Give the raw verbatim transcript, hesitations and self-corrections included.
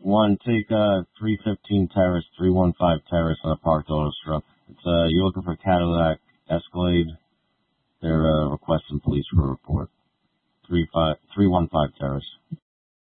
One, take uh three fifteen Terrace, three one five Terrace on a parked auto struck. It's uh you're looking for Cadillac Escalade. They're uh requesting police for a report. Three five three one five Terrace.